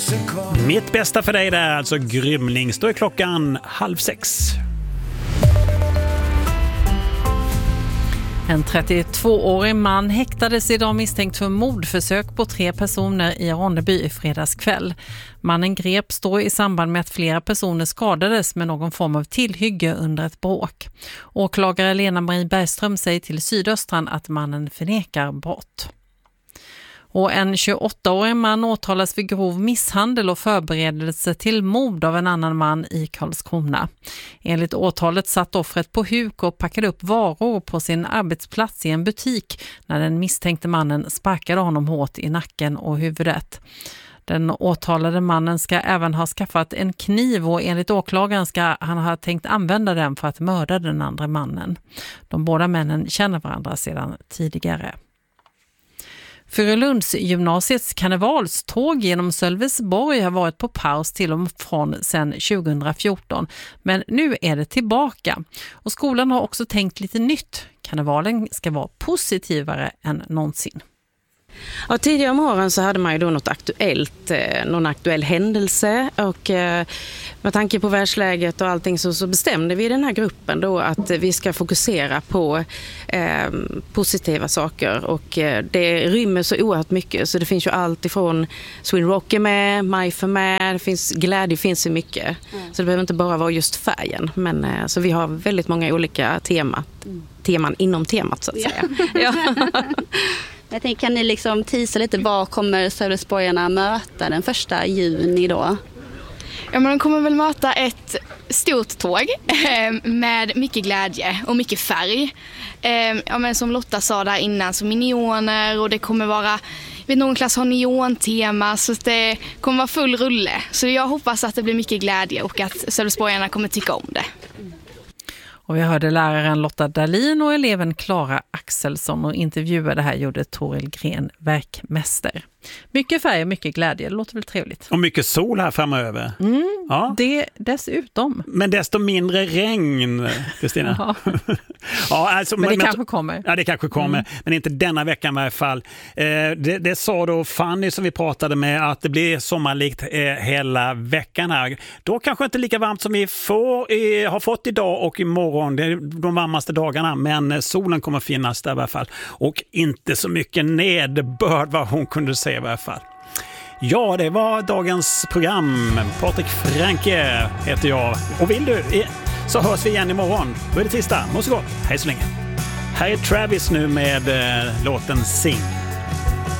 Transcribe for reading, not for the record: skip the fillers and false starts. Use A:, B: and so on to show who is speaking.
A: Mitt bästa för dig där, alltså Grymling. Står klockan 5:30.
B: En 32-årig man häktades idag misstänkt för mordförsök på 3 personer i Ronneby i fredagskväll. Mannen greps då i samband med att flera personer skadades med någon form av tillhygge under ett bråk. Åklagare Lena-Marie Bergström säger till Sydöstran att mannen förnekar brott. Och en 28-årig man åtalas för grov misshandel och förberedelse till mord av en annan man i Karlskrona. Enligt åtalet satt offret på huk och packade upp varor på sin arbetsplats i en butik när den misstänkte mannen sparkade honom hårt i nacken och huvudet. Den åtalade mannen ska även ha skaffat en kniv och enligt åklagaren ska han ha tänkt använda den för att mörda den andra mannen. De båda männen känner varandra sedan tidigare. Furulundsgymnasiets karnevalståg genom Sölvesborg har varit på paus till och från sedan 2014. Men nu är det tillbaka. Och skolan har också tänkt lite nytt. Karnevalen ska vara positivare än någonsin.
C: Ja, tidigare om åren så hade man ju då någon aktuell händelse och med tanke på världsläget och allting så bestämde vi i den här gruppen då att vi ska fokusera på positiva saker och det rymmer så oerhört mycket så det finns ju allt ifrån Sweden Rock är med, MIF är med, det finns glädje, finns så mycket så det behöver inte bara vara just färgen men så vi har väldigt många olika teman inom temat så att säga. Ja.
D: Jag tänker, kan ni liksom tisa lite, vad kommer Sölvesborgarna möta den 1 juni då?
E: Ja, men de kommer väl möta ett stort tåg med mycket glädje och mycket färg. Ja, men som Lotta sa där innan, så neoner och det kommer vara, någon klass har neontema så det kommer vara full rulle. Så jag hoppas att det blir mycket glädje och att Sölvesborgarna kommer tycka om det.
B: Och vi hörde läraren Lotta Dahlin och eleven Klara Axelsson och intervjuade här gjorde Toril Gren, verkmäster. Mycket färg och mycket glädje, det låter väl trevligt.
A: Och mycket sol här framöver.
B: Ja. Det dessutom.
A: Men desto mindre regn, Kristina.
B: Ja.
A: Ja, alltså,
B: men det kanske kommer.
A: Ja, det kanske kommer. Men inte denna veckan i alla fall. Det sa då Fanny som vi pratade med att det blir sommarlikt hela veckan här. Då kanske inte lika varmt som vi har fått idag och imorgon. Det är de varmaste dagarna. Men solen kommer finnas där i alla fall. Och inte så mycket nederbörd vad hon kunde säga i alla fall. Ja, det var dagens program. Patrik Franke heter jag. Och vill du så hörs vi igen imorgon. Då är det tisdag. Må så gott. Hej så länge. Här är Travis nu med låten Sing.